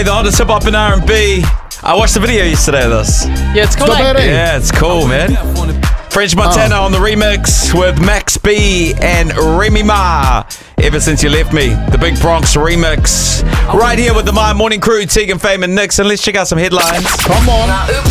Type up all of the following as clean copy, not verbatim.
The hottest hip hop and R&B. I watched the video yesterday of this. Yeah, it's cool. Yeah, it's cool, man. French Montana on the remix with Max B and Remy Ma. Ever Since You Left Me, the Big Bronx remix. Right here with the My Morning Crew, Tegan, Fame and Nixon. Let's check out some headlines. Come on.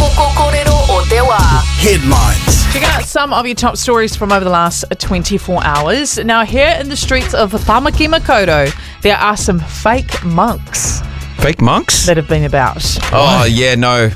Headlines. Check out some of your top stories from over the last 24 hours. Now, here in the streets of Tamaki Makaurau, there are some fake monks Fake monks? that have been about. Oh, yeah, no.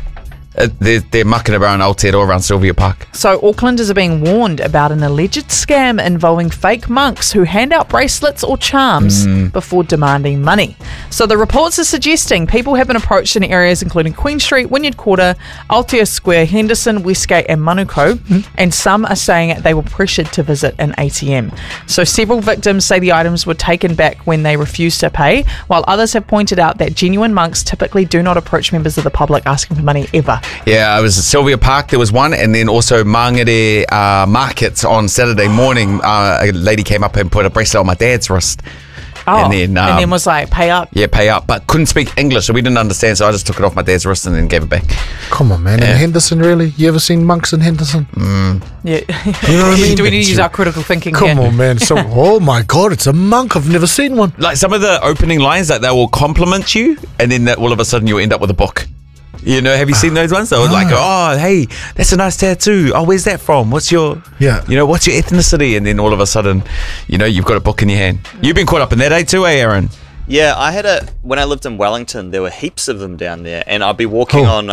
They're mucking around Aotearoa around Sylvia Park. So Aucklanders are being warned about an alleged scam involving fake monks who hand out bracelets or charms before demanding money. So the reports are suggesting people have been approached in areas including Queen Street, Wynyard Quarter, Aotea Square, Henderson, Westgate and Manukau, and some are saying they were pressured to visit an ATM. So several victims say the items were taken back when they refused to pay, while others have pointed out that genuine monks typically do not approach members of the public asking for money ever. Yeah, it was at Sylvia Park, there was one, and then also Mangere Markets on Saturday morning. A lady came up and put a bracelet on my dad's wrist. Oh, and then was like, pay up. Yeah, pay up, but couldn't speak English, so we didn't understand, so I just took it off my dad's wrist and then gave it back. Come on, man. Yeah. In Henderson, really? You ever seen monks in Henderson? Yeah. You know what I mean? Do we need to use our critical thinking Come here? on, man. So, oh my God, it's a monk. I've never seen one. Like some of the opening lines, like they will compliment you, and then all of a sudden you'll end up with a book. You know, have you seen those ones? They were like, oh, hey, that's a nice tattoo. Oh, where's that from? What's your, what's your ethnicity? And then all of a sudden, you've got a book in your hand. You've been caught up in that, too, Aaron? Yeah, when I lived in Wellington, there were heaps of them down there, and I'd be walking on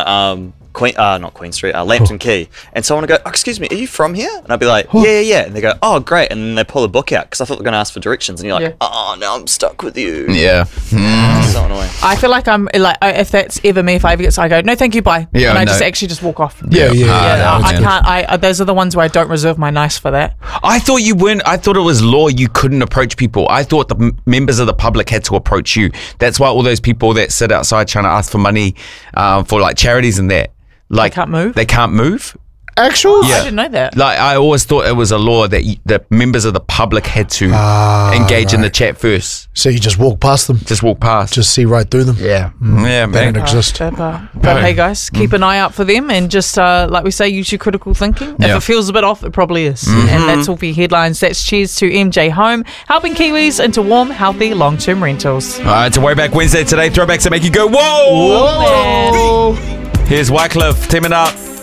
not Queen Street, Lambton Quay, and someone would go, oh, excuse me, are you from here? And I'd be like, yeah, and they go, oh, great, and then they pull a book out, because I thought they were going to ask for directions, and you're like, oh, now I'm stuck with you. Yeah. It's so annoying. I feel like I'm like, if that's ever me, if I ever get, I go, no, thank you, bye. Yeah, and I no. just walk off. Yeah. I can't. Those are the ones where I don't reserve my nice for that. I thought you weren't. I thought it was law you couldn't approach people. I thought the members of the public had to approach you. That's why all those people that sit outside trying to ask for money for like charities and that, like, They can't move? They can't move. Actual? I didn't know that. Like, I always thought it was a law that the members of the public had to engage in the chat first. So you just walk past them? Just walk past. Just see right through them? Yeah, They man. don't exist. But hey, guys, keep an eye out for them, and just like we say, use your critical thinking. If it feels a bit off, it probably is. And that's all for your headlines. That's cheers to MJ Home, helping Kiwis into warm, healthy, long-term rentals. All right, it's a Way Back Wednesday today. Throwbacks that make you go, whoa! Whoa, man. Here's Wycliffe teaming up